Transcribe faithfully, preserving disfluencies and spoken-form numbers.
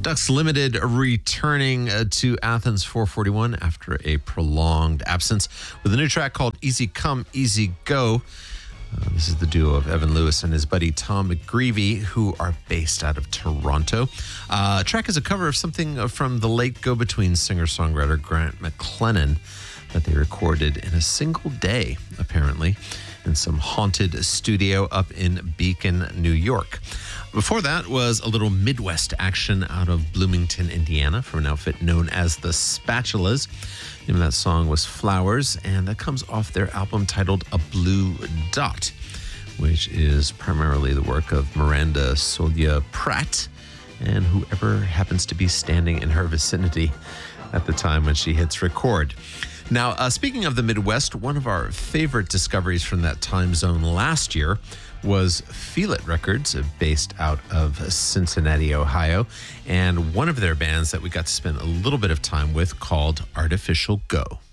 Ducks Limited returning uh, to Athens four forty-one after a prolonged absence with a new track called Easy Come, Easy Go. Uh, this is the duo of Evan Lewis and his buddy Tom McGreevy, who are based out of Toronto. Uh, the track is a cover of something from the late go-between singer-songwriter Grant McLennan that they recorded in a single day, apparently, in some haunted studio up in Beacon, New York. Before that was a little Midwest action out of Bloomington, Indiana, from an outfit known as the Spatulas. The name of that song was Flowers, and that comes off their album titled A Blue Dot, which is primarily the work of Miranda Solia Pratt and whoever happens to be standing in her vicinity at the time when she hits record. Now, uh, speaking of the Midwest, one of our favorite discoveries from that time zone last year was Feel It Records, based out of Cincinnati, Ohio, and one of their bands that we got to spend a little bit of time with called Artificial Go.